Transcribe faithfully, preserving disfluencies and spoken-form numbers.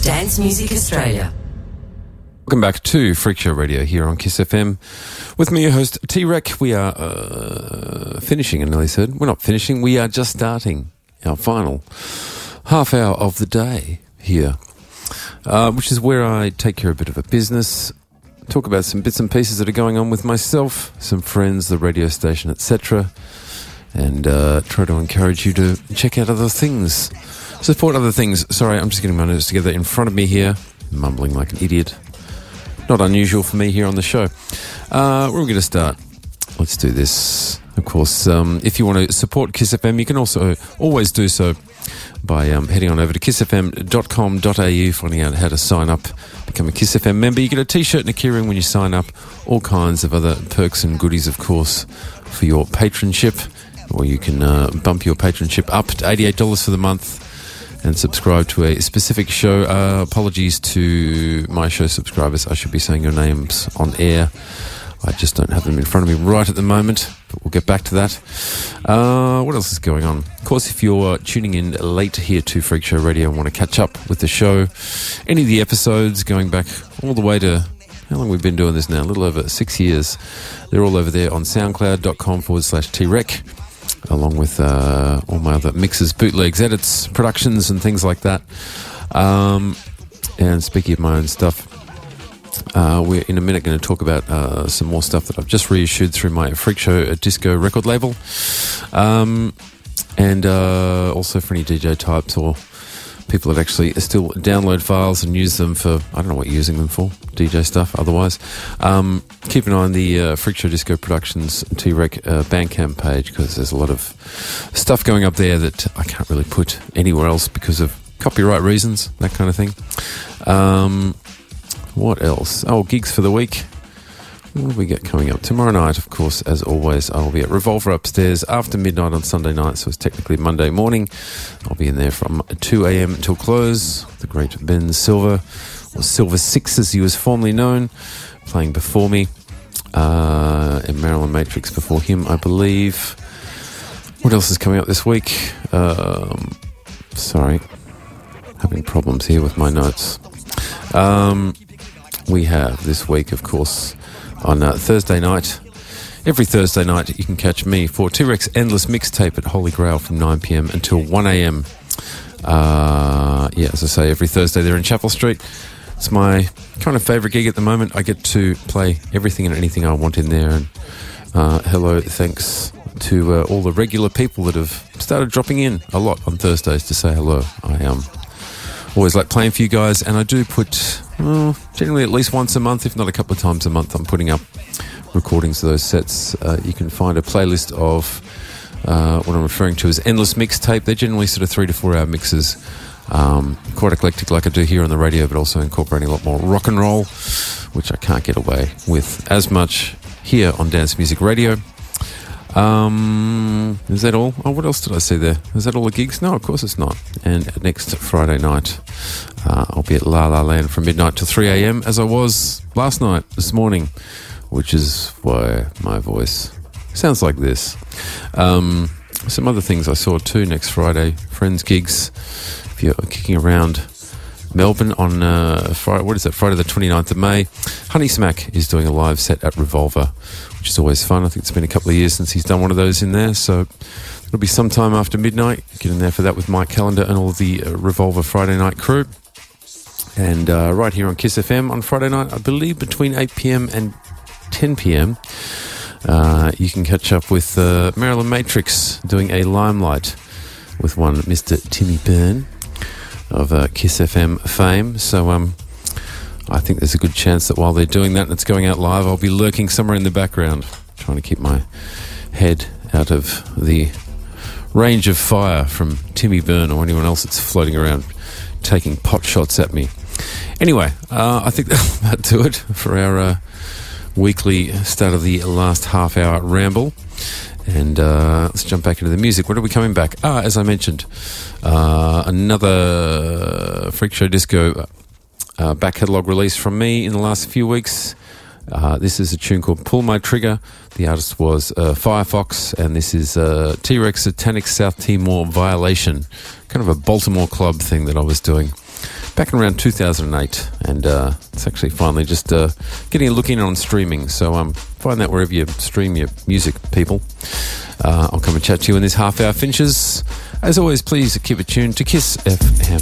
Dance Music Australia. Welcome back to Freak Show Radio here on Kiss F M. With me, your host, T-Rec. We are uh, finishing, I nearly said. We're not finishing, we are just starting our final half hour of the day here, uh, which is where I take care of a bit of a business, talk about some bits and pieces that are going on with myself, some friends, the radio station, et cetera, and uh, try to encourage you to check out other things, support other things. Sorry, I'm just getting my notes together in front of me here, mumbling like an idiot. Not unusual for me here on the show. Uh, where are we going to start? Let's do this. Of course, um, if you want to support Kiss F M, you can also always do so by um, heading on over to kiss f m dot com dot a u, finding out how to sign up, become a Kiss F M member. You get a t-shirt and a keyring when you sign up, all kinds of other perks and goodies, of course, for your patronship, or you can uh, bump your patronship up to eighty-eight dollars for the month and subscribe to a specific show. Uh, apologies to my show subscribers. I should be saying your names on air. I just don't have them in front of me right at the moment, but we'll get back to that. Uh, what else is going on? Of course, if you're tuning in late here to Freak Show Radio and want to catch up with the show, any of the episodes going back all the way to, how long we've been doing this now? A little over six years. They're all over there on soundcloud.com forward slash T-Rec. Along with uh, all my other mixes, bootlegs, edits, productions, and things like that. Um, and speaking of my own stuff, uh, we're in a minute going to talk about uh, some more stuff that I've just reissued through my Freak Show Disco record label. Um, and uh, also for any D J types or people that actually still download files and use them for, I don't know what you're using them for, D J stuff otherwise. Um, keep an eye on the uh, Freak Show Disco Productions T-Rec uh, Bandcamp page, because there's a lot of stuff going up there that I can't really put anywhere else because of copyright reasons, that kind of thing. Um, what else? Oh, gigs for the week. What do we get coming up? Tomorrow night, of course, as always, I'll be at Revolver upstairs after midnight on Sunday night, so it's technically Monday morning. I'll be in there from two a.m. until close. The great Ben Silver, or Silver Six as he was formerly known, playing before me. Uh, and Marilyn Matrix before him, I believe. What else is coming up this week? Um, sorry, having problems here with my notes. Um, we have this week, of course, on uh, Thursday night. Every Thursday night you can catch me for T-Rec's Endless Mixtape at Holy Grail from nine p.m. until one a.m. Uh, yeah, as I say, every Thursday there in Chapel Street. It's my kind of favourite gig at the moment. I get to play everything and anything I want in there. And uh, hello, thanks to uh, all the regular people that have started dropping in a lot on Thursdays to say hello. I um, always like playing for you guys, and I do put... Well, generally at least once a month, if not a couple of times a month, I'm putting up recordings of those sets. Uh, you can find a playlist of uh, what I'm referring to as Endless Mixtape. They're generally sort of three to four hour mixes. Um, quite eclectic like I do here on the radio, but also incorporating a lot more rock and roll, which I can't get away with as much here on Dance Music Radio. Um, is that all? Oh, what else did I say there? Is that all the gigs? No, of course it's not. And next Friday night, uh, I'll be at La La Land from midnight till three a.m. as I was last night, this morning, which is why my voice sounds like this. Um, some other things I saw too next Friday, friends gigs. If you're kicking around Melbourne on uh, Friday, what is it? Friday the twenty-ninth of May, Honey Smack is doing a live set at Revolver, which is always fun. I think it's been a couple of years since he's done one of those in there, so it'll be sometime after midnight. Get in there for that with Mike Callender and all of the uh, Revolver Friday night crew. And uh, right here on Kiss F M on Friday night, I believe between eight p.m. and ten p.m, uh, you can catch up with uh, Marilyn Matrix doing a Limelight with one Mister Timmy Byrne of uh, Kiss F M fame. So um, I think there's a good chance that while they're doing that and it's going out live, I'll be lurking somewhere in the background, trying to keep my head out of the range of fire from Timmy Byrne or anyone else that's floating around taking pot shots at me. Anyway, uh, I think that'll about do it for our uh, weekly start of the last half hour ramble. And uh, let's jump back into the music. When are we coming back? Ah, as I mentioned, uh, another Freak Show Disco uh, back catalogue release from me in the last few weeks. Uh, this is a tune called Pull My Trigger. The artist was uh, Firefox, and this is uh, T-Rex Satanic South Timor Violation, kind of a Baltimore club thing that I was doing back in around two thousand eight, and uh, it's actually finally just uh, getting a look in on streaming. So um, find that wherever you stream your music, people. Uh, I'll come and chat to you when this half hour finishes. As always, please keep it tuned to Kiss F M.